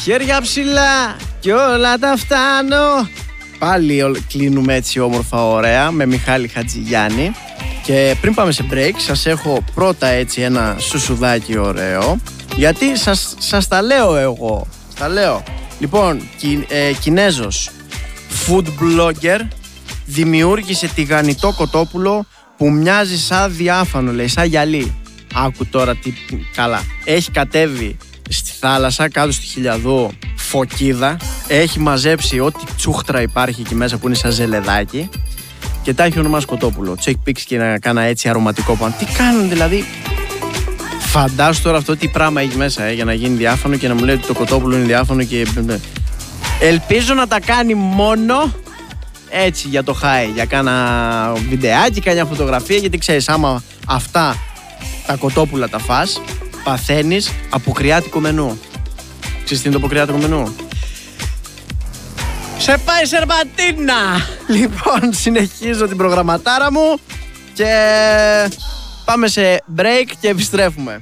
Χέρια ψηλά κι όλα τα φτάνω. Πάλι κλείνουμε έτσι όμορφα ωραία με Μιχάλη Χατζηγιάννη. Και πριν πάμε σε break σας έχω πρώτα έτσι ένα σουσουδάκι ωραίο. Γιατί σας τα λέω εγώ. Τα λέω. Λοιπόν, Κινέζος food blogger δημιούργησε τηγανιτό κοτόπουλο που μοιάζει σαν διάφανο, λέει, σαν γυαλί. Άκου τώρα τι καλά. Έχει κατέβει στη θάλασσα κάτω στη Χιλιαδού φωκίδα. Έχει μαζέψει ό,τι τσούχτρα υπάρχει εκεί μέσα που είναι σαν ζελεδάκι και τα έχει ονομάσει κοτόπουλο. Τσεκ πίξ και να κάνα έτσι αρωματικό πάνω. Τι κάνουν δηλαδή. Φαντάσου τώρα αυτό τι πράγμα έχει μέσα για να γίνει διάφανο και να μου λέει ότι το κοτόπουλο είναι διάφανο και... Ελπίζω να τα κάνει μόνο έτσι για το χάι, για κάνα βιντεάκι, κάνα φωτογραφία, γιατί ξέρεις άμα αυτά τα κοτόπουλα τα φας, παθαίνεις αποκριάτικο μενού. Ξέρεις τι είναι το αποκριάτικο μενού? Σε πάει σερβατίνα! Λοιπόν, συνεχίζω την προγραμματάρα μου και πάμε σε break και επιστρέφουμε.